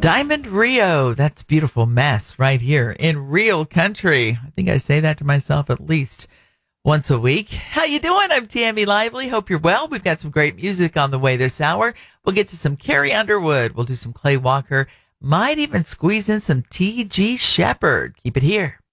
Diamond Rio. That's beautiful mess right here in real country. I think I say that to myself at least once a week. How you doing? I'm Tammy Lively. Hope you're well. We've got some great music on the way this hour. We'll get to some Carrie Underwood. We'll do some Clay Walker. Might even squeeze in some T.G. Shepherd. Keep it here.